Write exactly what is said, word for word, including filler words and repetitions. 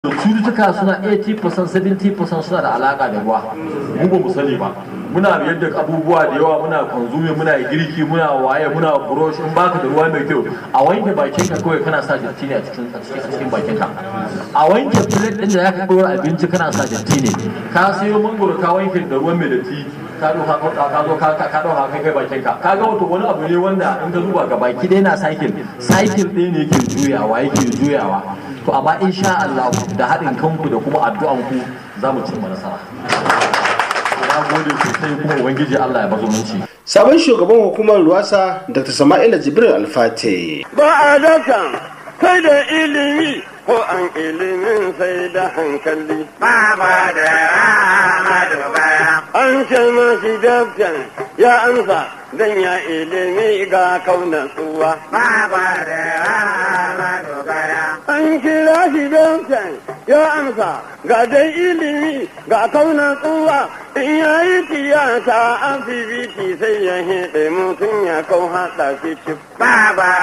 cututtuka suna eighty percent seventy percent suna da alaka da ruwa, mu ba mu sani ba. Muna yadda abubuwa da yawa, muna konsume, muna girki, muna waye, muna brush. In baka da ruwa mai kyau, a wanke bakinka kawai kana sa datti ne a cikin a cikin bakinka. A wanke plate din da zaka dora abinci kana sa datti ne. Ka sayo mangoro ka wanke da ruwan mai datti, ka doka ka zo ka ka doka kai kai bakinka. Ka ga wato wani abu ne wanda in ka duba ga baki dai na cycle cycle ɗaya ne yake juyawa yake juyawa. To amma insha Allah da haɗin kanku da kuma addu'an ku za mu cimma nasara. Na gode sosai kuma Ubangiji Allah ya bazo munci. Sabon shugaban hukumar Ruwasa Doctor Sama'ila Jibril Alfate. Ba a daka sai da ilimi ko an ilimin sai da hankali. Ba ba da baya. An ce mashi daftan ya amsa dan ya ilimi ga kaunan tsuwa. Ba ba da baya. An kira shi daftan ya amsa ga dai ilimi ga kaunan tsuwa. In ya yi tiyata asibiti sai ya heɗe mutum ya kau haɗa shi cif. Ba ba.